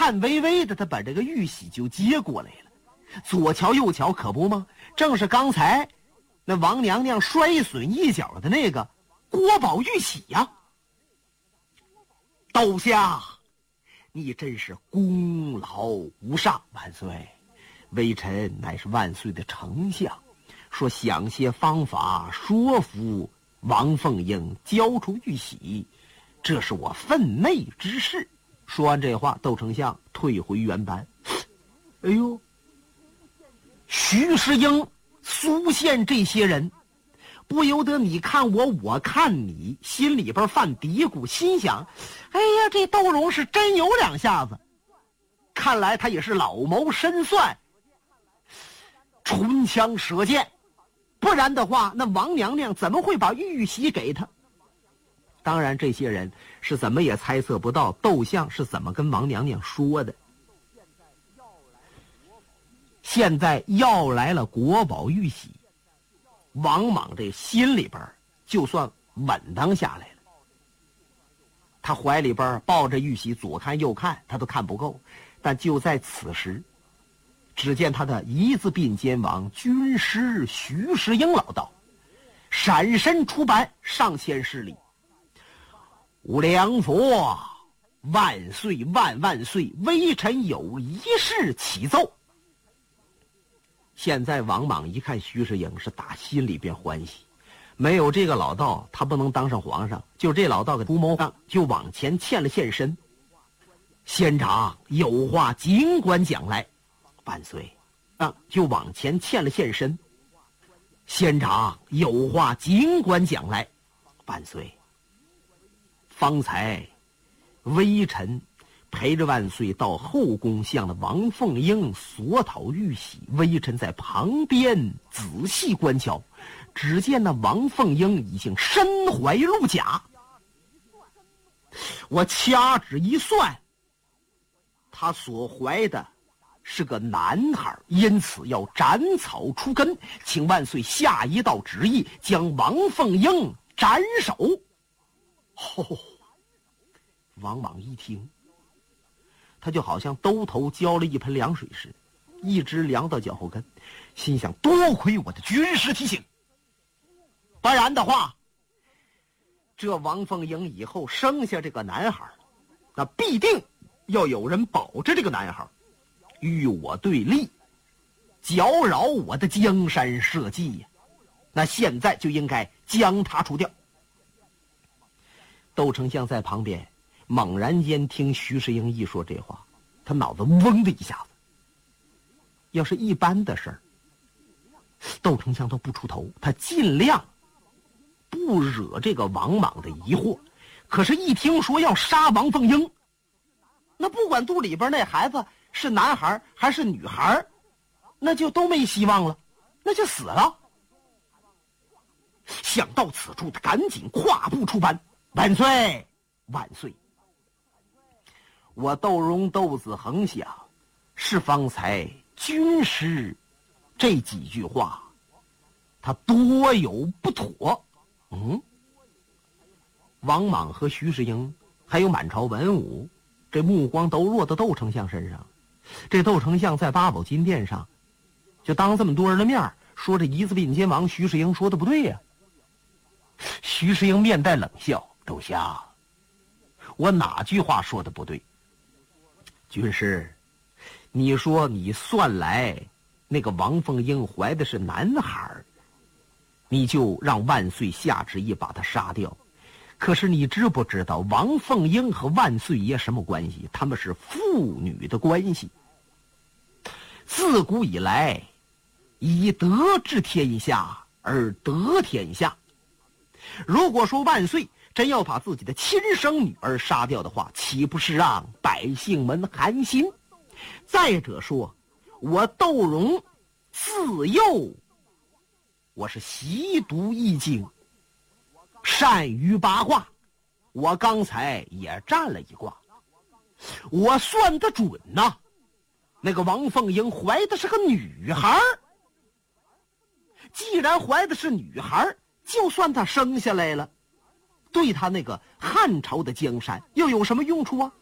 颤巍巍的，他把这个玉玺就接过来了。左瞧右瞧，可不吗？正是刚才那王娘娘摔损一角的那个国宝玉玺呀！窦相，你真是功劳无上，万岁！微臣乃是万岁的丞相，说想些方法说服王凤英交出玉玺，这是我分内之事。说完这话，窦丞相退回原班。哎呦，徐世英、苏宪这些人，不由得你看我，我看你，心里边犯嘀咕，心想：哎呀，这窦融是真有两下子，看来他也是老谋深算，唇枪舌剑，不然的话，那王娘娘怎么会把玉玺给他？当然，这些人是怎么也猜测不到窦相是怎么跟王娘娘说的。现在要来了国宝玉玺，王莽这心里边就算稳当下来了。他怀里边抱着玉玺，左看右看，他都看不够。但就在此时，只见他的一字并肩王军师徐世英老道闪身出班，上前施礼：吾良佛，万岁万万岁！微臣有一事启奏。现在王莽一看徐世英，是打心里边欢喜，没有这个老道，他不能当上皇上。就这老道给图谋上，就往前欠了现身。仙长有话尽管讲来。万岁！就往前欠了现身。仙长有话尽管讲来。万岁！方才微臣陪着万岁到后宫向了王凤英索讨玉玺，微臣在旁边仔细观瞧，只见那王凤英已经身怀鹿甲。我掐指一算，他所怀的是个男孩，因此要斩草除根，请万岁下一道旨意，将王凤英斩首。王莽一听，他就好像兜头浇了一盆凉水似的，一直凉到脚后跟，心想：多亏我的军师提醒，不然的话，这王凤英以后生下这个男孩，那必定要有人保着这个男孩，与我对立，搅扰我的江山社稷呀。那现在就应该将他除掉。窦丞相在旁边猛然间听徐世英一说这话，他脑子嗡的一下子。要是一般的事儿，窦丞相都不出头，他尽量不惹这个王莽的疑惑。可是一听说要杀王凤英，那不管肚里边那孩子是男孩还是女孩，那就都没希望了，那就死了。想到此处，他赶紧跨步出班：万岁万岁！我窦融窦子恒想，是方才军师这几句话，他多有不妥。王莽和徐世英还有满朝文武，这目光都落到窦丞相身上。这窦丞相在八宝金殿上，就当这么多人的面说这一字并肩王徐世英说的不对呀。徐世英面带冷笑：窦相，我哪句话说的不对？军师，你说你算来那个王凤英怀的是男孩，你就让万岁下旨意把他杀掉。可是你知不知道王凤英和万岁爷什么关系？他们是父女的关系。自古以来，以德治天下而得天下。如果说万岁真要把自己的亲生女儿杀掉的话，岂不是让百姓们寒心？再者说，我窦融自幼我是习读易经，善于八卦，我刚才也占了一卦，我算得准呐。那个王凤英怀的是个女孩，既然怀的是女孩，就算她生下来了，对她那个汉朝的江山又有什么用处啊？